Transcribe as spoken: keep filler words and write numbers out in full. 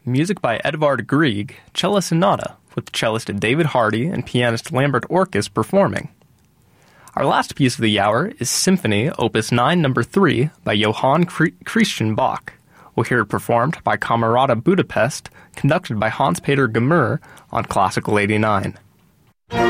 music by Edvard Grieg, Cello Sonata, with cellist David Hardy and pianist Lambert Orkes performing. Our last piece of the hour is Symphony Opus nine Number three by Johann Christian Bach. We'll hear it performed by Camerata Budapest, conducted by Hans-Peter Gemmer on Classical eighty-nine.